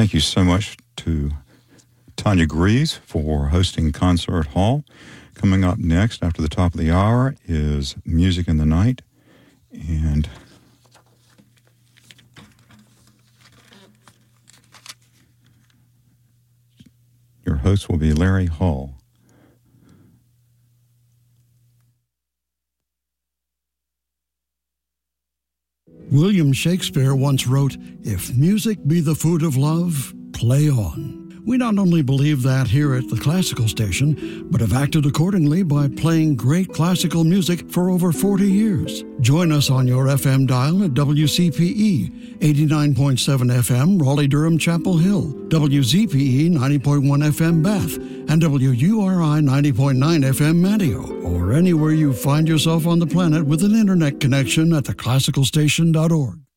thank you so much to Tanya Greaves for hosting Concert Hall. Coming up next after the top of the hour is Music in the Night, and your host will be Larry Hall. William Shakespeare once wrote, "If music be the food of love, play on." We not only believe that here at the Classical Station, but have acted accordingly by playing great classical music for over 40 years. Join us on your FM dial at WCPE 89.7 FM, Raleigh-Durham Chapel Hill, WZPE 90.1 FM Bath, and WURI 90.9 FM Manteo, or anywhere you find yourself on the planet with an internet connection at theclassicalstation.org.